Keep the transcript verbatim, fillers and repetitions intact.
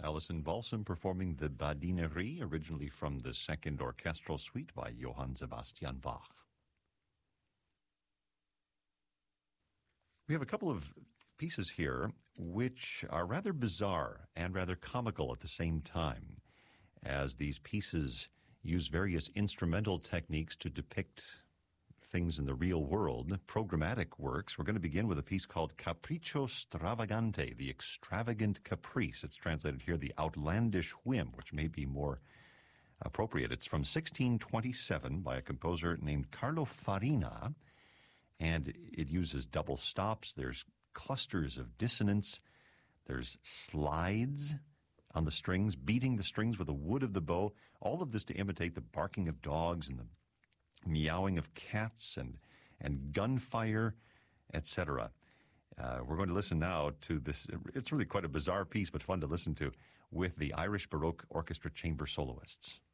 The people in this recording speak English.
Alison Balsam performing the Badinerie, originally from the Second Orchestral Suite by Johann Sebastian Bach. We have a couple of pieces here which are rather bizarre and rather comical at the same time, as these pieces use various instrumental techniques to depict things in the real world, programmatic works. We're going to begin with a piece called Capriccio Stravagante, the extravagant caprice. It's translated here, the outlandish whim, which may be more appropriate. It's from sixteen twenty-seven by a composer named Carlo Farina, and it uses double stops. There's clusters of dissonance. There's slides on the strings, beating the strings with the wood of the bow, all of this to imitate the barking of dogs and the meowing of cats and, and gunfire, et cetera. Uh, we're going to listen now to this. It's really quite a bizarre piece, but fun to listen to, with the Irish Baroque Orchestra chamber soloists.